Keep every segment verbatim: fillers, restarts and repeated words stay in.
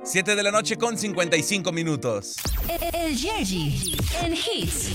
siete de la noche con cincuenta y cinco minutos. El Yerji en Hits.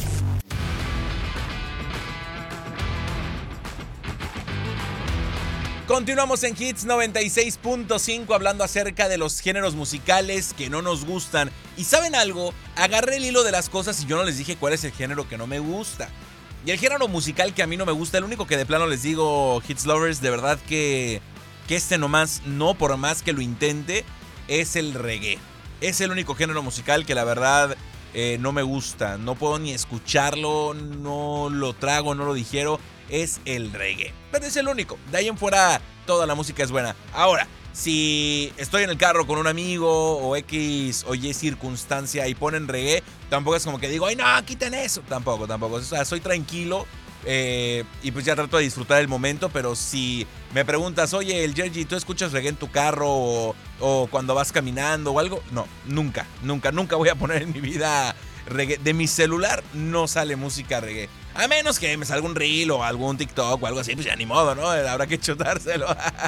Continuamos en Hits noventa y seis punto cinco hablando acerca de los géneros musicales que no nos gustan. ¿Y saben algo? Agarré el hilo de las cosas y yo no les dije cuál es el género que no me gusta. Y el género musical que a mí no me gusta, el único que de plano les digo, Hits Lovers, de verdad que, que este nomás no, por más que lo intente, es el reggae. Es el único género musical que la verdad eh, no me gusta. No puedo ni escucharlo, no lo trago, no lo digiero. Es el reggae. Pero es el único. De ahí en fuera, toda la música es buena. Ahora, si estoy en el carro con un amigo o X o Y circunstancia y ponen reggae, tampoco es como que digo, ay no, quiten eso. Tampoco, tampoco. O sea, soy tranquilo eh, y pues ya trato de disfrutar el momento. Pero si me preguntas, oye, el Yerji, ¿tú escuchas reggae en tu carro o, o cuando vas caminando o algo? No, nunca, nunca, nunca voy a poner en mi vida reggae. De mi celular no sale música reggae. A menos que me salga un reel o algún TikTok o algo así, pues ya ni modo, ¿no? Habrá que chutárselo.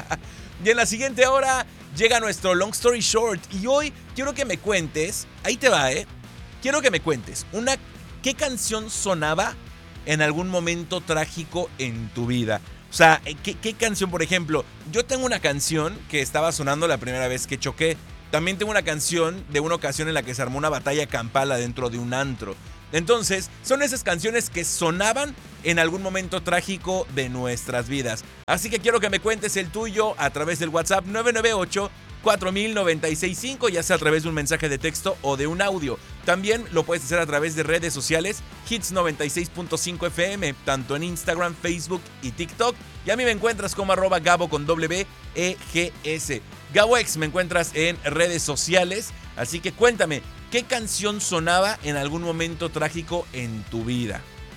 Y en la siguiente hora llega nuestro Long Story Short. Y hoy quiero que me cuentes, ahí te va, ¿eh? Quiero que me cuentes una, ¿qué canción sonaba en algún momento trágico en tu vida? O sea, ¿qué, qué canción, por ejemplo? Yo tengo una canción que estaba sonando la primera vez que choqué. También tengo una canción de una ocasión en la que se armó una batalla campal adentro de un antro. Entonces, son esas canciones que sonaban en algún momento trágico de nuestras vidas. Así que quiero que me cuentes el tuyo a través del WhatsApp nueve nueve ocho, cuatro mil noventa y seis cinco, ya sea a través de un mensaje de texto o de un audio. También lo puedes hacer a través de redes sociales, Hits noventa y seis punto cinco F M, tanto en Instagram, Facebook y TikTok. Y a mí me encuentras como arroba Gabo con W E G S. GaboX me encuentras en redes sociales, así que cuéntame, ¿qué canción sonaba en algún momento trágico en tu vida?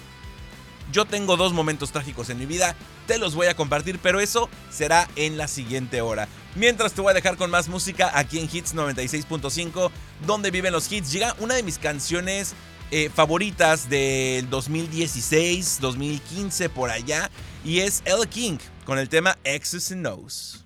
Yo tengo dos momentos trágicos en mi vida, te los voy a compartir, pero eso será en la siguiente hora. Mientras te voy a dejar con más música aquí en Hits noventa y seis punto cinco, donde viven los hits. Llega una de mis canciones eh, favoritas del dos mil dieciséis, dos mil quince, por allá, y es Elle King con el tema X's and O's.